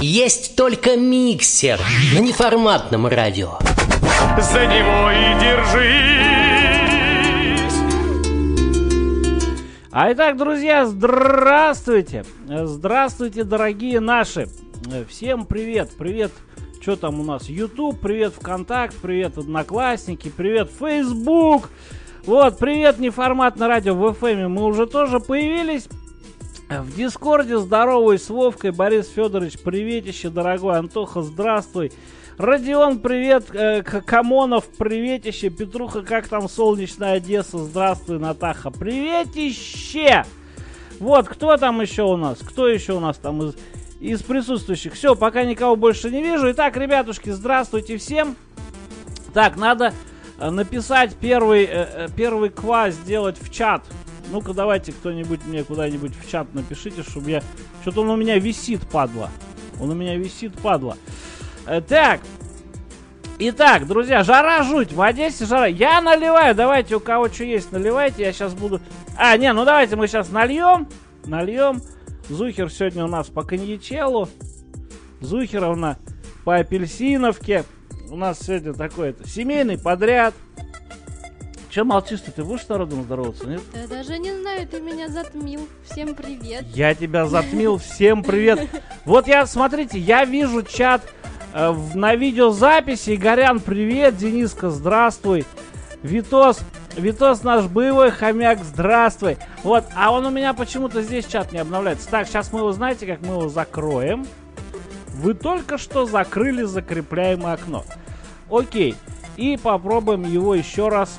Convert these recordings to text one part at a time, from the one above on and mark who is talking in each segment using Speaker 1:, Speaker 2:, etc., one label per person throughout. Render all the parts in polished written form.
Speaker 1: Есть только миксер на неформатном радио.
Speaker 2: За него и держись.
Speaker 3: А итак, друзья, здравствуйте. Здравствуйте, дорогие наши. Всем привет. Привет, что там у нас? YouTube, привет ВКонтакт, привет Одноклассники, привет Facebook. Вот, привет неформатное радио в FM. Мы уже тоже появились. В Дискорде здороваюсь с Вовкой. Борис Федорович, приветище, дорогой. Антоха, здравствуй. Родион, привет. Камонов, приветище. Петруха, как там солнечная Одесса? Здравствуй, Натаха. Приветище. Вот, кто там еще у нас? Кто еще у нас там из присутствующих? Все, пока никого больше не вижу. Итак, ребятушки, здравствуйте всем. Так, надо написать первый квас сделать в чат. Ну-ка, давайте кто-нибудь мне куда-нибудь в чат напишите, чтобы я... Что-то он у меня висит, падла. Он у меня висит, падла. Так. Итак, друзья, жара жуть. В Одессе жара. Я наливаю. Давайте, у кого что есть, наливайте. Я сейчас буду... ну давайте мы сейчас нальем. Зухер сегодня у нас по коньячелу. Зухеровна по апельсиновке. У нас сегодня такой семейный подряд. Че молчишь-то? Ты будешь с народом здороваться, нет?
Speaker 4: Я даже не знаю, ты меня затмил. Всем привет.
Speaker 3: Я тебя затмил. Всем привет. Вот смотрите, я вижу чат на видеозаписи. Игорян, привет. Дениска, здравствуй. Витос наш боевой хомяк, здравствуй. Вот, а он у меня почему-то здесь чат не обновляется. Так, сейчас мы его, знаете, как мы его закроем. Вы только что закрыли закрепляемое окно. Окей. И попробуем его еще раз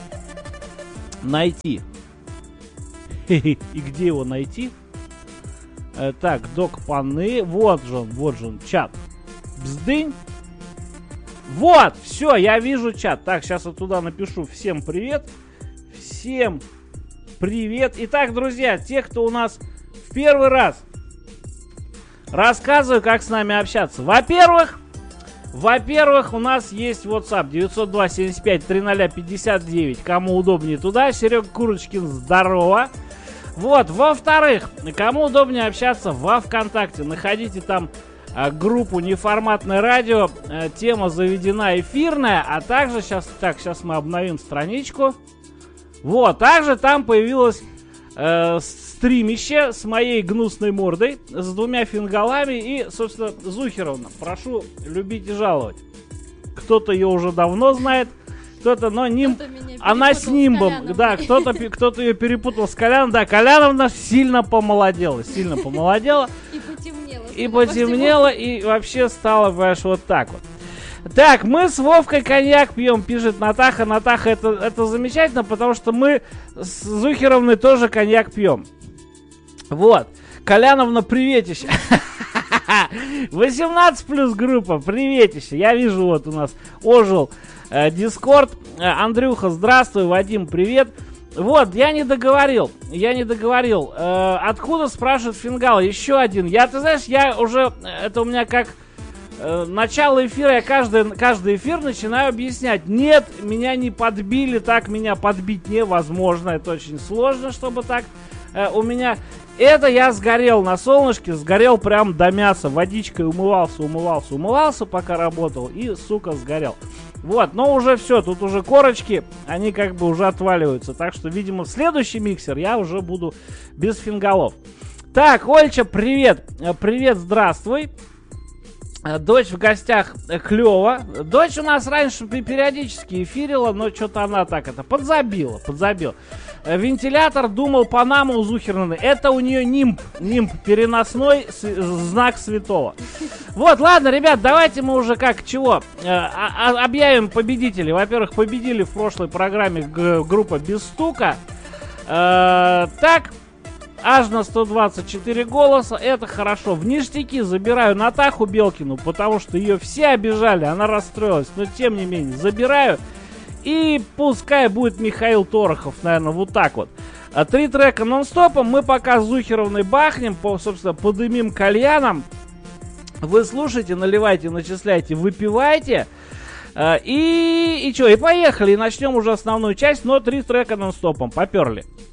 Speaker 3: найти. И где его найти? Так, док-паны. Вот же он, чат. Бздынь. Вот, все, я вижу чат. Так, сейчас я туда напишу всем привет. Всем привет. Итак, друзья, те, кто у нас в первый раз, рассказываю, как с нами общаться. Во-первых, у нас есть WhatsApp 902-75-30-59. Кому удобнее туда. Серега Курочкин, здорово. Вот, во-вторых, кому удобнее общаться во ВКонтакте. Находите там группу «Неформатное радио». Тема заведена эфирная. А также, сейчас мы обновим страничку. Вот, также там появилось стримище с моей гнусной мордой, с двумя фингалами и, собственно, Зухеровна. Прошу любить и жаловать. Кто-то ее уже давно знает, кто-то, но она с нимбом. Да, кто-то ее перепутал с Коляном. Да, Коляновна сильно помолодела. И потемнело, и вообще стало, понимаешь, вот так вот. Так, мы с Вовкой коньяк пьем, пишет Натаха. Натаха, это замечательно, потому что мы с Зухеровной тоже коньяк пьем. Вот. Коляновна, приветище. 18 плюс группа, приветище. Я вижу, вот у нас ожил Дискорд. Андрюха, здравствуй. Вадим, привет. Вот, я не договорил. Откуда, спрашивает Фингал? Еще один. Ты знаешь, я уже... Это у меня как... Начало эфира, я каждый эфир начинаю объяснять. Нет, меня не подбили, так меня подбить невозможно. Это очень сложно, чтобы так у меня... Это я сгорел на солнышке, сгорел прям до мяса. Водичкой умывался, пока работал. И, сука, сгорел. Вот, но уже все, тут уже корочки, они как бы уже отваливаются. Так что, видимо, в следующий миксер я уже буду без фингалов. Так, Ольча, привет. Привет, здравствуй. Дочь в гостях, клево. Дочь у нас раньше периодически эфирила, но что-то она так подзабила. Вентилятор думал Панама у Зухерны. Это у нее нимб переносной, знак святого. Вот, ладно, ребят, давайте мы уже объявим победителей. Во-первых, победили в прошлой программе группа Без стука. Так. Аж на 124 голоса, это хорошо. В ништяки забираю Натаху Белкину, потому что ее все обижали, она расстроилась. Но тем не менее, забираю. И пускай будет Михаил Торохов, наверное, вот так вот. 3 трека нон-стопом. Мы пока с Зухеровной бахнем, собственно, подымим кальяном. Вы слушайте, наливайте, начисляйте, выпивайте. И поехали. И начнем уже основную часть, но 3 трека нон-стопом. Поперли.